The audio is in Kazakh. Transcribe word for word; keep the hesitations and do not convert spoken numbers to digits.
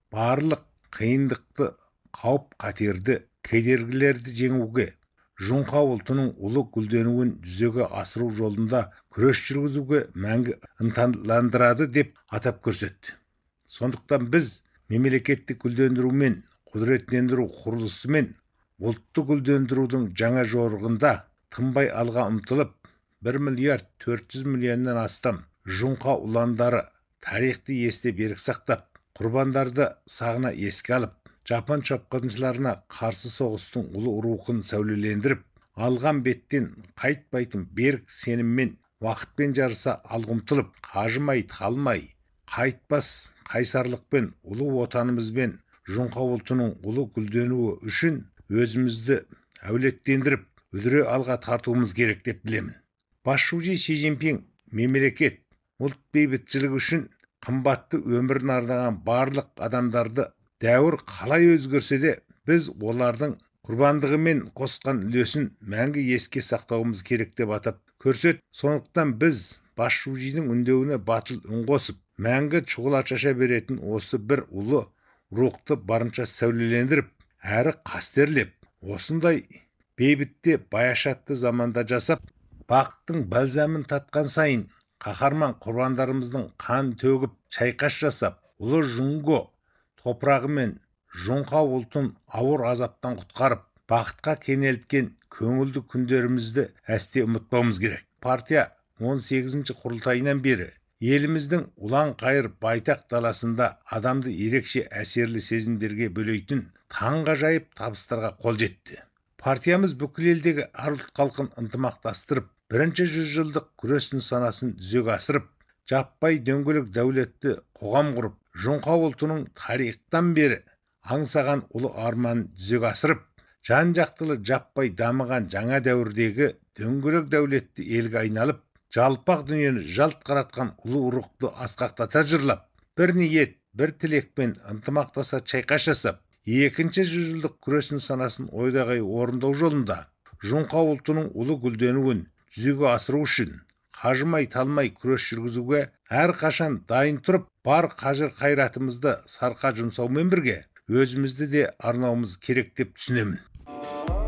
барлық қиындықты, қауіп-қатерді, кедергілерді жеңуге, Жоңқа ұлтының ұлы гүлденуін жүзеге асыру жолында күрес жүргізуге мәңгі ынталандырады деп атап көрсетті. Сондықтан біз мемлекеттік гүлдендіру мен құдіреттендіру құрылысы мен ұлтты гүлдендірудің жаңа жорығында тынбай алға ұмтылып, бір миллиард төрт жүз миллионнан астам жоңқа ұландары тарихты есте берік сақтап, құрбандарды сағына еске алып, жапон шапқыншыларына қарсы соғыстың ұлы рухын сәулелендіріп, алған беттен қайтпайтын берік сеніммен уақытпен жарыса алға ұмтылып, қажымай, талмай, қайтпас қайсарлықпен ұлы отанымызбен жоңқа ұлтының ұлы гүлденуі үшін өзімізді әулеттендіріп, үдіре алға тартуымыз керек деп білемін. Басшысы Си Цзиньпин мемлекет, ұлт бейбітшілігі үшін қымбатты өмірін арнаған барлық адамдарды дәуір қалай өзгерсе де, біз олардың құрбандығымен қосқан үлесін мәңгі еске сақтауымыз керек деп атап көрсет. Сондықтан біз Басшысының үндеуіне батыл үн қосып, мәңгі шұғыла шаша беретін осы бір ұлы рухты барынша сәулелендіріп, әрі қастерлеп, осындай бейбітте баяшатты заманда жасап, бақыттың бәлзамын татқан сайын қаһарман құрбандарымыздың қан төгіп, шайқас жасап, ұлы жұңго топырағы мен жоңқа ұлтын ауыр азаптан құтқарып, бақытқа кенелткен көңілді күндерімізді әсте ұмытпауымыз керек. Партия он сегізінші құрылтайынан бері еліміздің ұлан қайыр байтақ даласында адамды ерекше әсерлі сезімдерге бөлейтін таңғажайып табыстарға қол жетті. Партиямыз бүкіл елдегі әр ұлт халқын ынтымақтастырып, бірінші жүзжылдық күрес нысанасын жүзеге асырып, жаппай дөңгелек дәулетті қоғам құрып, жоңқа ұлтының тарихтан бері аңсаған ұлы арманын жүзеге асырып, жан-жақтылы жаппай дамыған жаңа дәуірдегі дөңгелек дәулетті елге айналып, жалпақ дүниені жалт қаратқан ұлы рухты асқақтата жырлап, бір ниет, бір тілекпен ынтымақтаса шайқас жасап, екінші жүзжылдық күрес нысанасын ойдағай орындау жолында жоңқа ұлтының ұлы гүлденуін жүзеге асыру үшін қажымай талмай күрес жүргізуге әрқашан дайын тұрып, бар қажыр қайратымызды сарқа жұмсаумен бірге өзімізді де арнауымыз керек деп түсінемін.